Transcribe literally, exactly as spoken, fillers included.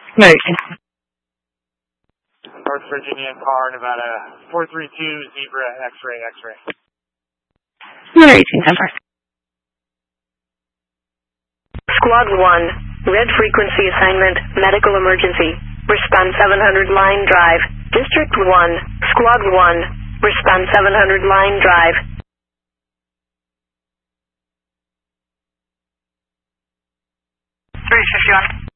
American. North Virginia, car, Nevada, four three two, Zebra, X-ray, X-ray. American, ten four. Squad one, red frequency assignment, medical emergency. Respond seven hundred line drive. District one, Squad one, respond seven hundred line drive. three fifty-one.